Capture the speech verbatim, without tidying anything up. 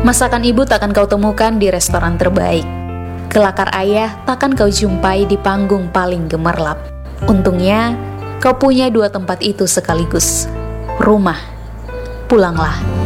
Masakan ibu takkan kau temukan di restoran terbaik. Kelakar ayah takkan kau jumpai di panggung paling gemerlap. Untungnya, kau punya dua tempat itu sekaligus. Rumah, pulanglah.